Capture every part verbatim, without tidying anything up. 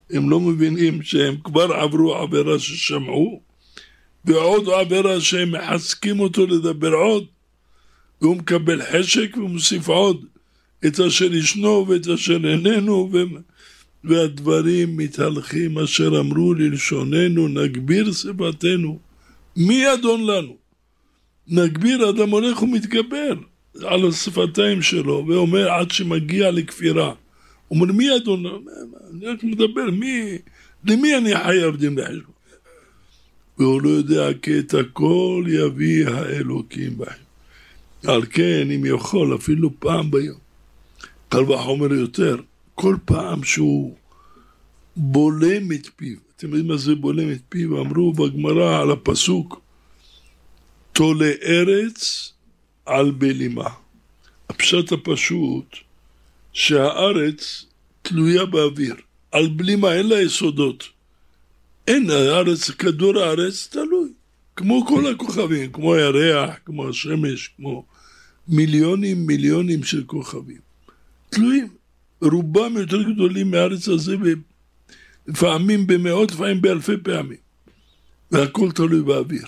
הם לא מבינים שהם כבר עברו עבירה ששמעו, ועוד עבירה שהם מחזקים אותו לדבר עוד, והוא מקבל חשק ומוסיף עוד את אשר ישנו ואת אשר איננו, והדברים מתהלכים אשר אמרו ללשוננו, נגביר שפתנו. מי אדון לנו? נגביר, אדם הולך ומתגבר על השפתיים שלו, ואומר עד שמגיע לכפירה. הוא אומר, מי אדון לנו? אני רק מדבר, מי, למי אני חייב דין לחשבון? והוא לא יודע כי את הכל יביא האלוקים בהם. על כן, אם יכול, אפילו פעם ביום, קל וחומר יותר, כל פעם שהוא בולם את פיו, אתם יודעים מה זה בולם את פיו? אמרו בגמרא על הפסוק, תולה ארץ על בלימה. הפשט הפשוט, שהארץ תלויה באוויר, על בלימה, אין לה יסודות. אין, הארץ, כדור הארץ תלוי, כמו כל הכוכבים, כמו הירח, כמו השמש, כמו מיליונים מיליונים של כוכבים. תלויים, רובם יותר גדולים מהארץ הזה, לפעמים במאות, לפעמים באלפי פעמים. והכל תלוי באוויר.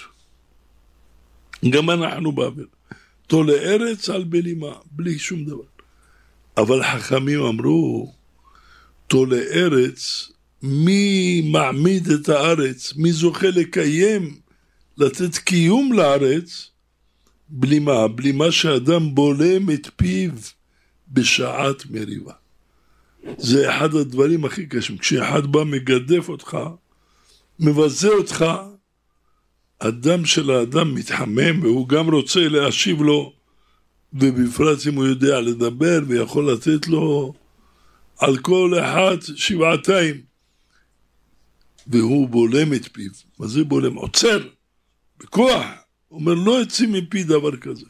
גם אנחנו באוויר. תולה ארץ על בלימה, בלי שום דבר. אבל חכמים אמרו, תולה ארץ, מי מעמיד את הארץ, מי זוכה לקיים, לתת קיום לארץ, בלימה, בלימה שאדם בולם את פיו בשעת מריבה. זה אחד הדברים הכי קשים. כשאחד בא מגדף אותך, מבזה אותך, הדם של האדם מתחמם, והוא גם רוצה להשיב לו, ובפרט אם הוא יודע לדבר, ויכול לתת לו על כל אחד שבעתיים. והוא בולם את פיו. מה זה בולם? עוצר, בכוח. הוא אומר, לא יצא מפי דבר כזה.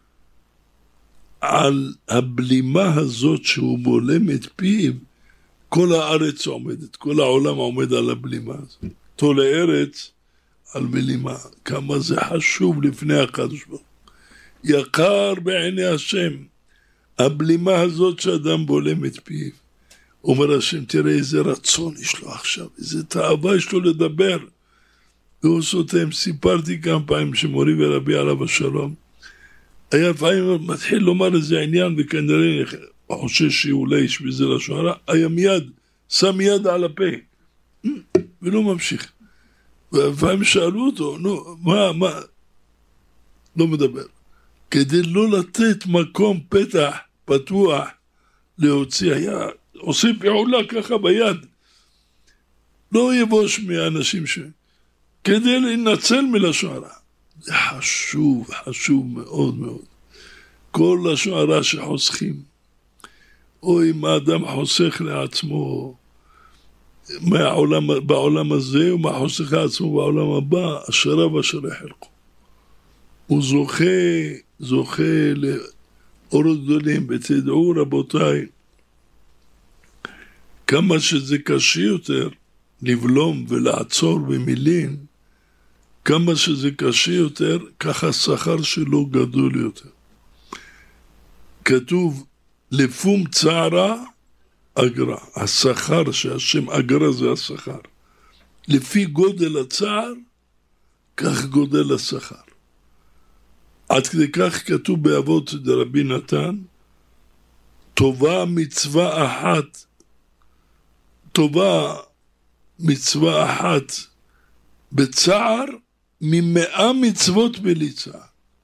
על הבלימה הזאת שהוא בולם את פיו, כל הארץ עומדת, כל העולם עומד על הבלימה הזאת. תולה ארץ על בלימה. כמה זה חשוב לפני הקדוש ברוך הוא. יקר בעיני השם. הבלימה הזאת שאדם בולם את פיו. אומר השם, תראה איזה רצון יש לו עכשיו, איזה תאווה יש לו לדבר. והוא סותם, סיפרתי כמה פעמים שמורי ורבי עליו השלום, היה פעמים מתחיל לומר איזה עניין, וכנראה חושש שאולי יש בזה לשון הרע, היה מיד, שם יד על הפה, ולא ממשיך. והפעמים שאלו אותו, נו, מה, מה, לא מדבר. כדי לא לתת מקום פתח, פתוח, להוציא, היה עושה פעולה ככה ביד, לא יבוש מהאנשים ש... כדי להינצל מלשון הרע. זה חשוב, חשוב מאוד מאוד. כל לשון הרע שחוסכים, או אם האדם חוסך לעצמו מהעולם, בעולם הזה, ומה חוסך לעצמו בעולם הבא, אשריו ואשר יחלקו. הוא זוכה, זוכה לאורות גדולים, ותדעו רבותיי, כמה שזה קשה יותר לבלום ולעצור במילין, כמה שזה קשה יותר, ככה השכר שלו גדול יותר. כתוב, לפום צערה אגרה. השכר שהשם אגרה זה השכר. לפי גודל הצער, כך גודל השכר. עד כדי כך כתוב באבות דרבי נתן, טובה מצווה אחת, טובה מצווה אחת בצער, ממאה מצוות בלי צער.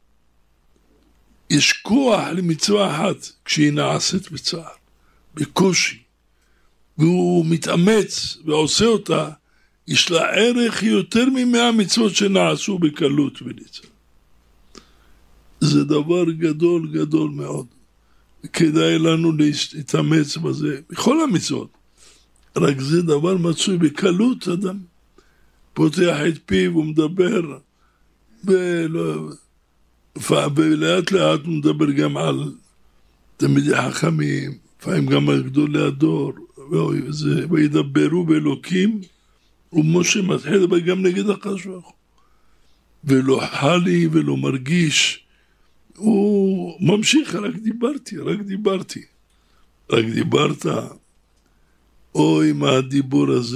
יש כוח למצווה אחת כשהיא נעשית בצער, בקושי, והוא מתאמץ ועושה אותה, יש לה ערך יותר ממאה מצוות שנעשו בקלות בלי צער. זה דבר גדול גדול מאוד. כדאי לנו להתאמץ בזה, בכל המצוות. רק זה דבר מצוי בקלות, אדם פותח את פיו ומדבר, ולאט לאט הוא מדבר גם על תלמידי חכמים, לפעמים גם על גדולי הדור, וידברו באלוקים, ומשה מתחיל לדבר גם נגד הקדוש ברוך הוא. ולא חלי ולא מרגיש, הוא ממשיך, רק דיברתי, רק דיברתי, רק דיברת, אוי מה הדיבור הזה,